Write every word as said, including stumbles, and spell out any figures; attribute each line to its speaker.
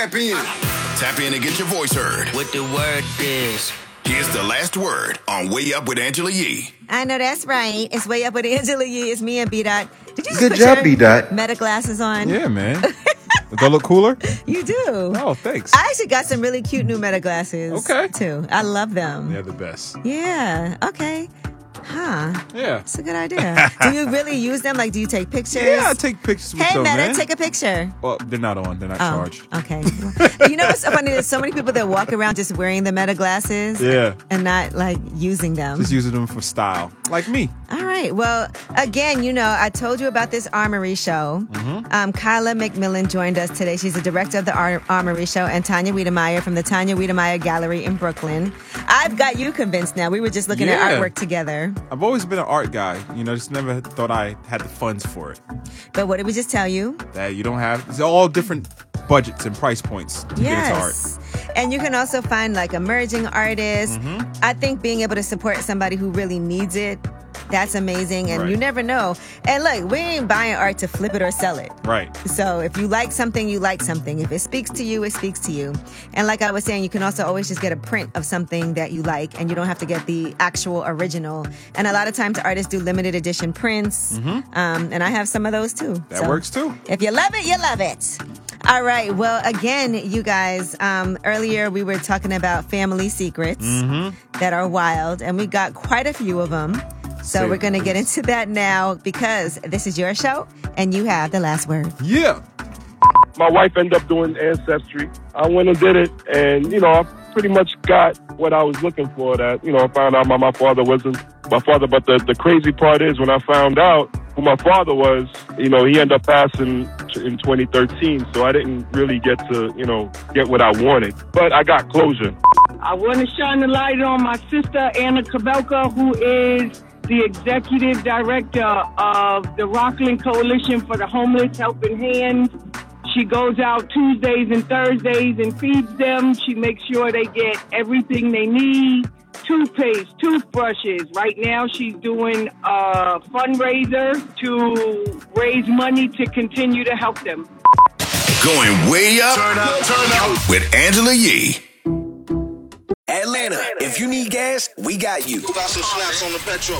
Speaker 1: Tap in. Tap in and get your voice heard.
Speaker 2: What the word is.
Speaker 1: Here's the last word on Way Up with Angela Yee.
Speaker 3: I know that's right. It's Way Up with Angela Yee. It's me and B-Dot. Did you just
Speaker 4: Good
Speaker 3: put
Speaker 4: job,
Speaker 3: your
Speaker 4: B-Dot.
Speaker 3: Meta glasses on?
Speaker 5: Yeah, man. Does that look cooler?
Speaker 3: You do.
Speaker 5: Oh, thanks.
Speaker 3: I actually got some really cute new Meta glasses.
Speaker 5: Okay.
Speaker 3: Too. I love them.
Speaker 5: They're the best.
Speaker 3: Yeah. Okay. Huh.
Speaker 5: Yeah.
Speaker 3: That's a good idea. Do you really use them? Like, do you take pictures?
Speaker 5: Yeah, I take pictures with
Speaker 3: Hey,
Speaker 5: them,
Speaker 3: Meta,
Speaker 5: man.
Speaker 3: take a picture.
Speaker 5: Well, they're not on. They're not
Speaker 3: Oh,
Speaker 5: charged.
Speaker 3: okay. You know what's so funny? There's so many people that walk around just wearing the Meta glasses.
Speaker 5: Yeah.
Speaker 3: And not, like, using them.
Speaker 5: Just using them for style. Like me.
Speaker 3: All right. Well, again, you know, I told you about this Armory show.
Speaker 5: Mm-hmm.
Speaker 3: Um, Kyla McMillan joined us today. She's the director of the Ar- Armory show, and Tanya Wiedemeyer from the Tanya Wiedemeyer Gallery in Brooklyn. I've got you convinced now. We were just looking
Speaker 5: Yeah.
Speaker 3: at artwork together.
Speaker 5: I've always been an art guy. You know, just never thought I had the funds for it.
Speaker 3: But what did we just tell you?
Speaker 5: That you don't have. It's all different budgets and price points to get into art.
Speaker 3: Yes. And you can also find like emerging artists.
Speaker 5: Mm-hmm.
Speaker 3: I think being able to support somebody who really needs it, that's amazing. And
Speaker 5: Right.
Speaker 3: you never know. And look, we ain't buying art to flip it or sell it.
Speaker 5: Right.
Speaker 3: So if you like something, you like something. If it speaks to you, it speaks to you. And like I was saying, you can also always just get a print of something that you like, and you don't have to get the actual original. And a lot of times artists do limited edition prints. Um, and I have some of those too.
Speaker 5: That
Speaker 3: So
Speaker 5: works too.
Speaker 3: if you love it, you love it. All right. Well, again, you guys, um, earlier we were talking about family secrets that are wild, and we got quite a few of them. So
Speaker 5: Say
Speaker 3: we're going to
Speaker 5: it,
Speaker 3: get
Speaker 5: please.
Speaker 3: into that now because this is your show and you have the last word.
Speaker 5: Yeah.
Speaker 6: My wife ended up doing Ancestry. I went and did it, and, you know, I pretty much got what I was looking for. That, you know, I found out my, my father wasn't my father. But the, the crazy part is when I found out who my father was, you know, he ended up passing in twenty thirteen, so I didn't really get to, you know, get what I wanted. But I got closure.
Speaker 7: I want to shine the light on my sister, Anna Kabelka, who is the executive director of the Rockland Coalition for the Homeless Helping Hands. She goes out Tuesdays and Thursdays and feeds them. She makes sure they get everything they need. Toothpaste, toothbrushes. Right now she's doing a fundraiser to raise money to continue to help them.
Speaker 1: Going way up, turn up, turn up with Angela Yee.
Speaker 2: Atlanta, if you need gas, we got you.
Speaker 8: Got some snaps on the petrol.